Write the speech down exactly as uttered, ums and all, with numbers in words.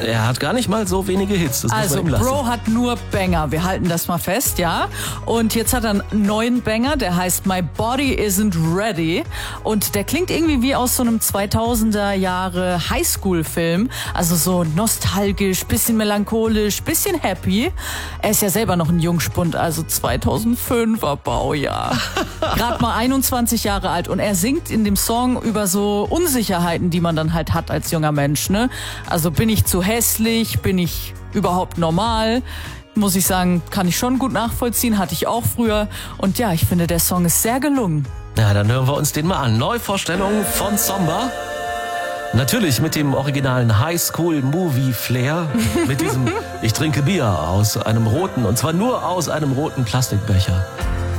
er hat gar nicht mal so wenige Hits. Das Also, muss man ihm lassen. Bro hat nur Banger. Wir halten das mal fest, ja. Und jetzt hat er einen neuen Banger, der heißt My Body Isn't Ready. Und der klingt irgendwie wie aus so einem zweitausender Jahre Highschool-Film. Also so nostalgisch, bisschen melancholisch, bisschen happy. Er ist ja selber noch ein Jungspund, also zweitausendfünfer Baujahr. Gerade mal einundzwanzig Jahre alt. Und er singt in dem Song über so Unsicherheiten, die man dann halt hat als junger Mensch, ne? Also bin ich zu hässlich? Bin ich überhaupt normal? Muss ich sagen, kann ich schon gut nachvollziehen, hatte ich auch früher. Und ja, ich finde, der Song ist sehr gelungen. Ja, dann hören wir uns den mal an. Neuvorstellung von Zomba. Natürlich mit dem originalen Highschool-Movie-Flair. Mit diesem Ich trinke Bier aus einem roten, und zwar nur aus einem roten Plastikbecher.